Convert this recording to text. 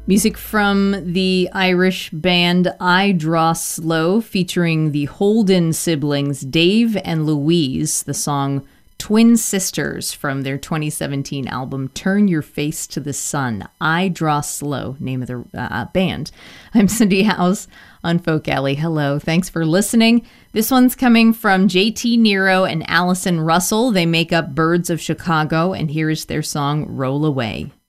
Music from the Irish band I Draw Slow, featuring the Holden siblings, Dave and Louise, the song Twin Sisters from their 2017 album Turn Your Face to the Sun. I Draw Slow, name of the band. I'm Cindy House on Folk Alley. Hello, thanks for listening. This one's coming from JT Nero and Allison Russell. They make up Birds of Chicago, and here's their song Roll Away.